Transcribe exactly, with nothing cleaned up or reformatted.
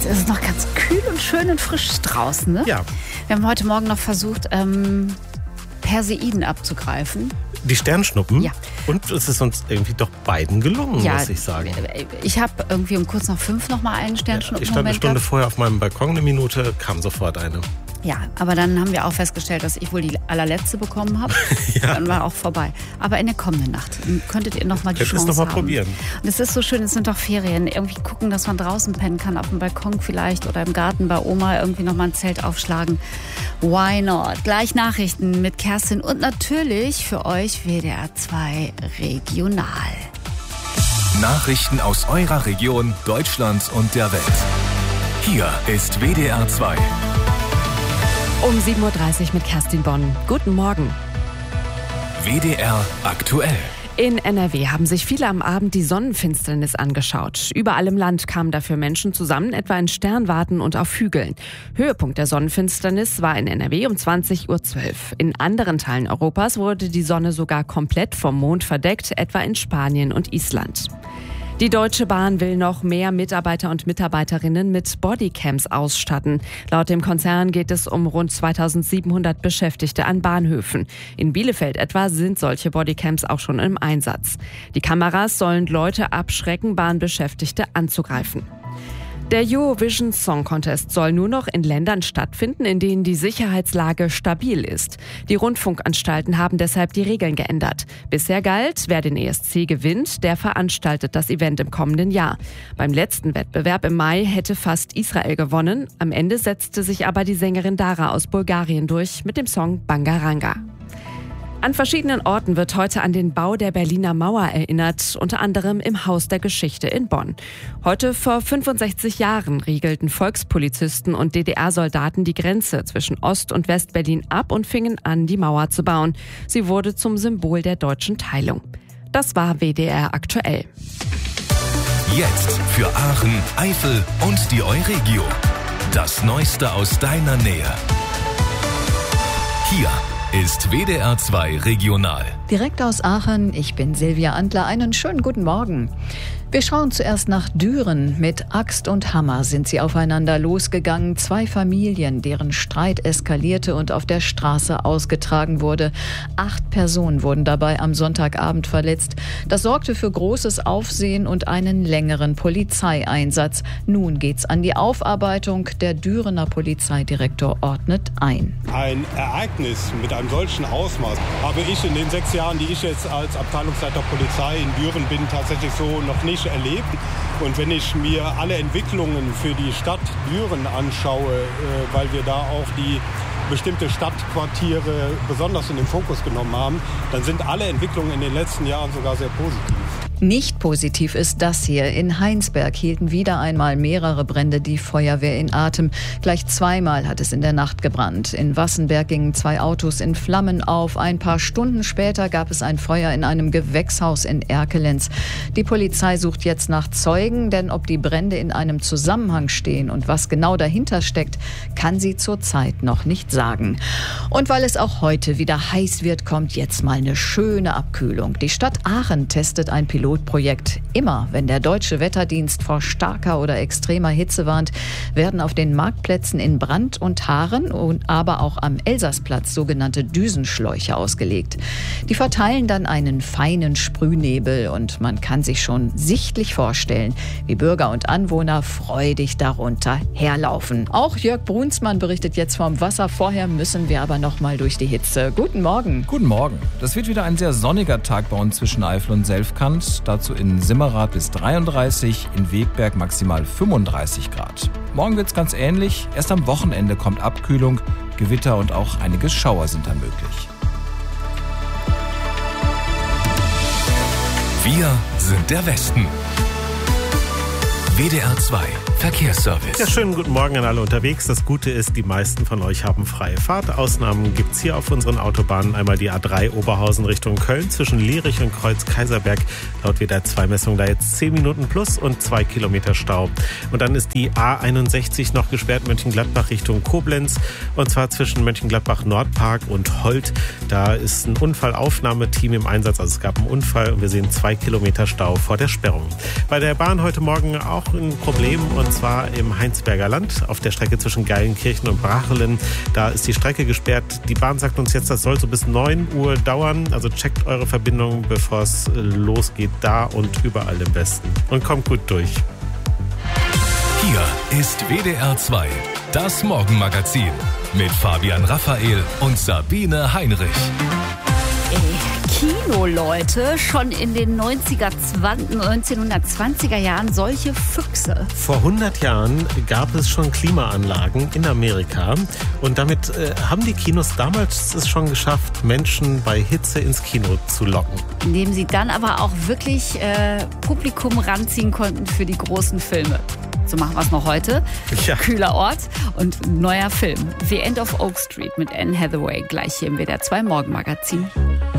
Jetzt ist es noch ganz kühl und schön und frisch draußen, ne? Ja. Wir haben heute Morgen noch versucht, ähm, Perseiden abzugreifen. Die Sternschnuppen? Ja. Und es ist uns irgendwie doch beiden gelungen, ja, muss ich sagen. Ich habe irgendwie um kurz nach fünf noch mal einen Sternschnuppen. Ja, ich stand eine Stunde gehabt. vorher auf meinem Balkon, eine Minute, kam sofort eine. Ja, aber dann haben wir auch festgestellt, dass ich wohl die allerletzte bekommen habe. Ja. Dann war auch vorbei. Aber in der kommenden Nacht könntet ihr noch mal die Könnt Chance es noch mal haben. probieren. Und es ist so schön, es sind doch Ferien. Irgendwie gucken, dass man draußen pennen kann, auf dem Balkon vielleicht oder im Garten bei Oma irgendwie noch mal ein Zelt aufschlagen. Why not? Gleich Nachrichten mit Kerstin und natürlich für euch W D R zwei Regional. Nachrichten aus eurer Region, Deutschlands und der Welt. Hier ist W D R zwei. Um sieben Uhr dreißig mit Kerstin Bonn. Guten Morgen. W D R aktuell. In N R W haben sich viele am Abend die Sonnenfinsternis angeschaut. Überall im Land kamen dafür Menschen zusammen, etwa in Sternwarten und auf Hügeln. Höhepunkt der Sonnenfinsternis war in N R W um zwanzig Uhr zwölf. In anderen Teilen Europas wurde die Sonne sogar komplett vom Mond verdeckt, etwa in Spanien und Island. Die Deutsche Bahn will noch mehr Mitarbeiter und Mitarbeiterinnen mit Bodycams ausstatten. Laut dem Konzern geht es um rund zweitausendsiebenhundert Beschäftigte an Bahnhöfen. In Bielefeld etwa sind solche Bodycams auch schon im Einsatz. Die Kameras sollen Leute abschrecken, Bahnbeschäftigte anzugreifen. Der Eurovision Song Contest soll nur noch in Ländern stattfinden, in denen die Sicherheitslage stabil ist. Die Rundfunkanstalten haben deshalb die Regeln geändert. Bisher galt, wer den E S C gewinnt, der veranstaltet das Event im kommenden Jahr. Beim letzten Wettbewerb im Mai hätte fast Israel gewonnen. Am Ende setzte sich aber die Sängerin Dara aus Bulgarien durch mit dem Song Bangaranga. An verschiedenen Orten wird heute an den Bau der Berliner Mauer erinnert, unter anderem im Haus der Geschichte in Bonn. Heute vor fünfundsechzig Jahren riegelten Volkspolizisten und D D R-Soldaten die Grenze zwischen Ost- und West-Berlin ab und fingen an, die Mauer zu bauen. Sie wurde zum Symbol der deutschen Teilung. Das war W D R aktuell. Jetzt für Aachen, Eifel und die Euregio. Das Neueste aus deiner Nähe. Hier ist W D R zwei Regional. Direkt aus Aachen, ich bin Silvia Antler, einen schönen guten Morgen. Wir schauen zuerst nach Düren. Mit Axt und Hammer sind sie aufeinander losgegangen. Zwei Familien, deren Streit eskalierte und auf der Straße ausgetragen wurde. Acht Personen wurden dabei am Sonntagabend verletzt. Das sorgte für großes Aufsehen und einen längeren Polizeieinsatz. Nun geht's an die Aufarbeitung. Der Dürener Polizeidirektor ordnet ein. Ein Ereignis mit einem solchen Ausmaß habe ich in den sechs Jahren, die ich jetzt als Abteilungsleiter Polizei in Düren bin, tatsächlich so noch nicht erlebt. Und wenn ich mir alle Entwicklungen für die Stadt Düren anschaue, weil wir da auch die bestimmte Stadtquartiere besonders in den Fokus genommen haben, dann sind alle Entwicklungen in den letzten Jahren sogar sehr positiv. Nicht positiv ist das hier. In Heinsberg hielten wieder einmal mehrere Brände die Feuerwehr in Atem. Gleich zweimal hat es in der Nacht gebrannt. In Wassenberg gingen zwei Autos in Flammen auf. Ein paar Stunden später gab es ein Feuer in einem Gewächshaus in Erkelenz. Die Polizei sucht jetzt nach Zeugen, denn ob die Brände in einem Zusammenhang stehen und was genau dahinter steckt, kann sie zurzeit noch nicht sagen. Und weil es auch heute wieder heiß wird, kommt jetzt mal eine schöne Abkühlung. Die Stadt Aachen testet ein Pilot Projekt. Immer, wenn der Deutsche Wetterdienst vor starker oder extremer Hitze warnt, werden auf den Marktplätzen in Brand und Haaren und aber auch am Elsassplatz sogenannte Düsenschläuche ausgelegt. Die verteilen dann einen feinen Sprühnebel und man kann sich schon sichtlich vorstellen, wie Bürger und Anwohner freudig darunter herlaufen. Auch Jörg Brunsmann berichtet jetzt vom Wasser. Vorher müssen wir aber noch mal durch die Hitze. Guten Morgen. Guten Morgen. Das wird wieder ein sehr sonniger Tag bei uns zwischen Eifel und Selfkant. Dazu in Simmerath bis dreiunddreißig, in Wegberg maximal fünfunddreißig Grad. Morgen wird's ganz ähnlich. Erst am Wochenende kommt Abkühlung, Gewitter und auch einige Schauer sind dann möglich. Wir sind der Westen. W D R zwei Verkehrsservice. Ja, schönen guten Morgen an alle unterwegs. Das Gute ist, die meisten von euch haben freie Fahrt. Ausnahmen gibt's hier auf unseren Autobahnen. Einmal die A drei Oberhausen Richtung Köln zwischen Lierich und Kreuz-Kaiserberg. Laut W D R zwei Messung da jetzt zehn Minuten plus und zwei Kilometer Stau. Und dann ist die A einundsechzig noch gesperrt Mönchengladbach Richtung Koblenz. Und zwar zwischen Mönchengladbach Nordpark und Holt. Da ist ein Unfallaufnahmeteam im Einsatz. Also es gab einen Unfall und wir sehen zwei Kilometer Stau vor der Sperrung. Bei der Bahn heute Morgen auch ein Problem. Und zwar im Heinsberger Land auf der Strecke zwischen Geilenkirchen und Brachelen. Da ist die Strecke gesperrt. Die Bahn sagt uns jetzt, das soll so bis neun Uhr dauern. Also checkt eure Verbindung, bevor es losgeht, da und überall im Westen. Und kommt gut durch. Hier ist W D R zwei, das Morgenmagazin mit Fabian Raphael und Sabine Heinrich. Kino, Leute, schon in den neunziger, neunzehnhundertzwanziger Jahren solche Füchse. Vor hundert Jahren gab es schon Klimaanlagen in Amerika und damit äh, haben die Kinos damals es schon geschafft, Menschen bei Hitze ins Kino zu locken. Indem sie dann aber auch wirklich äh, Publikum ranziehen konnten für die großen Filme. So machen wir es noch heute. Ja. Kühler Ort und neuer Film. The End of Oak Street mit Anne Hathaway. Gleich hier im W D R zwei Morgenmagazin.